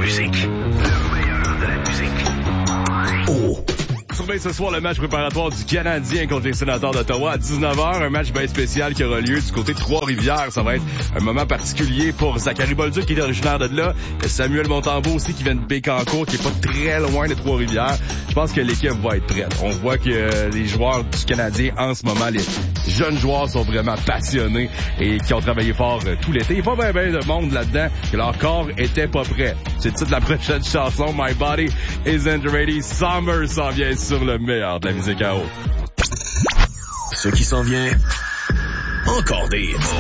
musique. Le meilleur de la musique. Oh. Surveille ce soir le match préparatoire du Canadien contre les Sénateurs d'Ottawa à 19h. Un match bien spécial qui aura lieu du côté de Trois-Rivières. Ça va être un moment particulier pour Zachary Bolduc qui est originaire de là. Samuel Montembeault aussi qui vient de Bécancour, qui est pas très loin de Trois-Rivières. Je pense que l'équipe va être prête. On voit que les joueurs du Canadien en ce moment, les jeunes joueurs sont vraiment passionnés et qui ont travaillé fort tout l'été. Il y a pas bien de monde là-dedans que leur corps était pas prêt. C'est le titre de la prochaine chanson. My Body Isn't Ready. Summer s'en vient sur le meilleur de la musique à eau. Ce qui s'en vient, encore des hits.